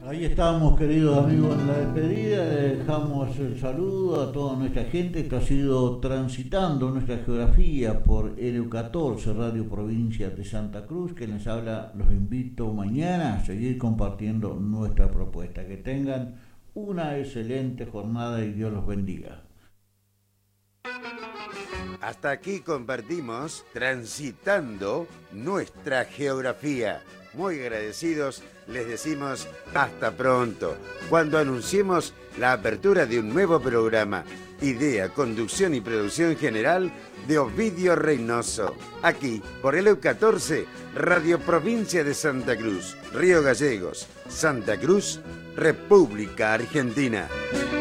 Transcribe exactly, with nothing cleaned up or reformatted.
Ahí estamos, queridos amigos, en la despedida. Le dejamos el saludo a toda nuestra gente que ha sido transitando nuestra geografía por L U catorce, Radio Provincia de Santa Cruz. Que les habla, los invito mañana a seguir compartiendo nuestra propuesta. Que tengan una excelente jornada y Dios los bendiga. Hasta aquí compartimos Transitando Nuestra Geografía. Muy agradecidos, les decimos hasta pronto, cuando anunciemos la apertura de un nuevo programa. Idea, conducción y producción general de Ovidio Reynoso. Aquí, por L U catorce, Radio Provincia de Santa Cruz, Río Gallegos, Santa Cruz, República Argentina.